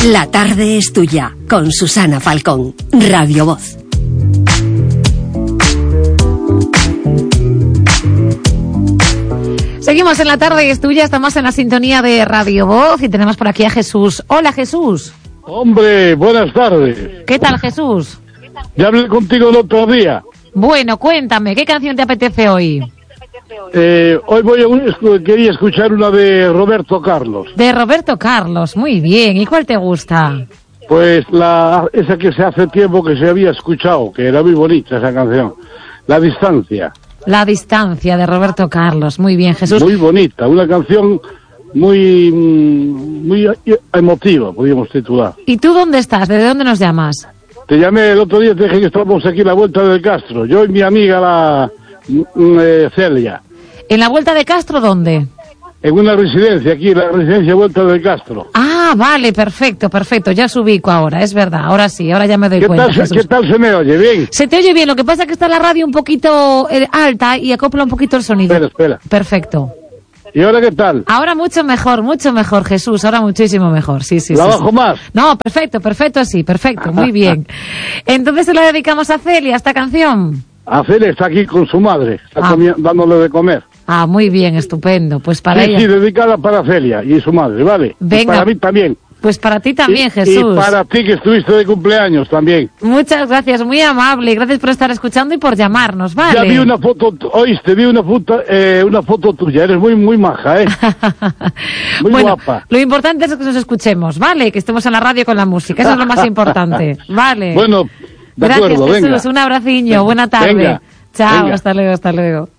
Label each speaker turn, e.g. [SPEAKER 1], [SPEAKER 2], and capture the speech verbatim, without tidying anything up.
[SPEAKER 1] La tarde es tuya, con Susana Falcón, Radio Voz.
[SPEAKER 2] Seguimos en La tarde es tuya, estamos en la sintonía de Radio Voz y tenemos por aquí a Jesús. Hola, Jesús.
[SPEAKER 3] Hombre, buenas tardes.
[SPEAKER 2] ¿Qué tal, Jesús?
[SPEAKER 3] Ya hablé contigo el otro día.
[SPEAKER 2] Bueno, cuéntame, ¿qué canción te apetece hoy?
[SPEAKER 3] Eh, hoy voy a quería escuchar una de Roberto Carlos.
[SPEAKER 2] De Roberto Carlos, muy bien. ¿Y cuál te gusta?
[SPEAKER 3] Pues la esa que se hace tiempo que se había escuchado, que era muy bonita esa canción. La distancia.
[SPEAKER 2] La distancia de Roberto Carlos, muy bien, Jesús.
[SPEAKER 3] Muy bonita, una canción muy muy emotiva, podríamos titular.
[SPEAKER 2] ¿Y tú dónde estás? ¿Desde dónde nos llamas?
[SPEAKER 3] Te llamé el otro día, te dije que estábamos aquí a la vuelta del Castro. Yo y mi amiga la eh, Celia.
[SPEAKER 2] ¿En la Vuelta de Castro dónde?
[SPEAKER 3] En una residencia, aquí, la residencia Vuelta del Castro.
[SPEAKER 2] Ah, vale, perfecto, perfecto, ya os ubico ahora, es verdad, ahora sí, ahora ya me doy
[SPEAKER 3] ¿Qué
[SPEAKER 2] cuenta,
[SPEAKER 3] tal,
[SPEAKER 2] Jesús.
[SPEAKER 3] ¿Qué tal se me oye? ¿Bien?
[SPEAKER 2] Se te oye bien, lo que pasa es que está la radio un poquito eh, alta y acopla un poquito el sonido.
[SPEAKER 3] Espera, espera.
[SPEAKER 2] Perfecto.
[SPEAKER 3] ¿Y ahora qué tal?
[SPEAKER 2] Ahora mucho mejor, mucho mejor, Jesús, ahora muchísimo mejor, sí, sí.
[SPEAKER 3] ¿La
[SPEAKER 2] sí,
[SPEAKER 3] bajo
[SPEAKER 2] sí.
[SPEAKER 3] más?
[SPEAKER 2] No, perfecto, perfecto, sí, perfecto, muy bien. Entonces se la dedicamos a Celia, esta canción.
[SPEAKER 3] A Celia está aquí con su madre, está
[SPEAKER 2] Ah.
[SPEAKER 3] comi- dándole de comer.
[SPEAKER 2] Ah, muy bien, estupendo, pues para
[SPEAKER 3] Sí,
[SPEAKER 2] ella.
[SPEAKER 3] sí, dedicada para Celia y su madre, ¿vale?
[SPEAKER 2] Venga.
[SPEAKER 3] Y para mí también.
[SPEAKER 2] Pues para ti también,
[SPEAKER 3] Y-
[SPEAKER 2] Jesús.
[SPEAKER 3] Y para ti que estuviste de cumpleaños también.
[SPEAKER 2] Muchas gracias, muy amable, gracias por estar escuchando y por llamarnos, ¿vale?
[SPEAKER 3] Ya vi una foto, oíste, vi una foto, eh, una foto tuya, eres muy, muy maja, ¿eh? Muy
[SPEAKER 2] bueno,
[SPEAKER 3] guapa.
[SPEAKER 2] lo importante es que nos escuchemos, ¿vale? Que estemos en la radio con la música, eso es lo más importante, ¿vale?
[SPEAKER 3] Bueno, de
[SPEAKER 2] gracias,
[SPEAKER 3] acuerdo,
[SPEAKER 2] Jesús,
[SPEAKER 3] venga.
[SPEAKER 2] un abraciño, buena tarde.
[SPEAKER 3] Venga,
[SPEAKER 2] Chao,
[SPEAKER 3] venga.
[SPEAKER 2] hasta luego, hasta luego.